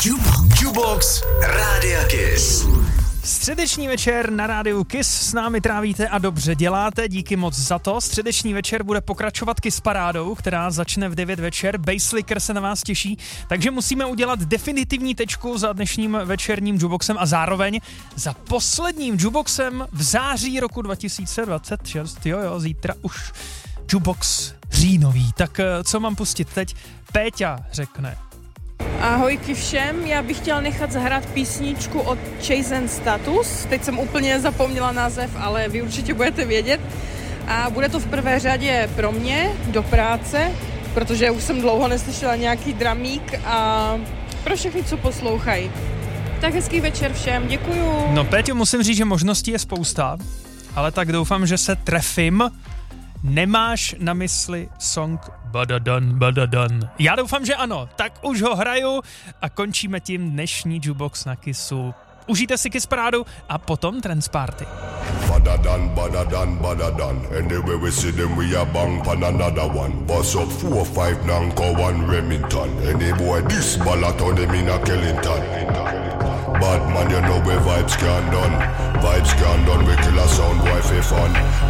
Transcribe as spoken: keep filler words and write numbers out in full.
Jukebox Rádia Kiss. Středeční večer na rádiu Kiss s námi trávíte a dobře děláte, díky moc za to. Středeční večer bude pokračovat Kiss parádou, která začne v devět večer. Basslicker se na vás těší, takže musíme udělat definitivní tečku za dnešním večerním jukeboxem a zároveň za posledním jukeboxem v září roku dva tisíce dvacet šest. Jo, jo, zítra už jukebox říjnový. Tak co mám pustit teď? Péťa řekne. Ahojky všem, já bych chtěla nechat zahrát písničku od Chase and Status. Teď jsem úplně zapomněla název, ale vy určitě budete vědět. A bude to v prvé řadě pro mě, do práce, protože už jsem dlouho neslyšela nějaký dramík a pro všechny, co poslouchají. Tak hezký večer všem, děkuju. No Péťo, musím říct, že možností je spousta, ale tak doufám, že se trefím. Nemáš na mysli song Badadan, Badadan? Já doufám, že ano. Tak už ho hraju a končíme tím dnešní jukebox na Kissu. Užijte si Kiss parádu a potom Trance Party. Badadan, badadan, badadan. Anyway we see them we a bang pan another one. Bust up four, five, Nanko, one Remington. Any boy this ballot on them in a Kellington. Bad man, you know where vibes can done. Vibes can done, we kill a sound boy for fun.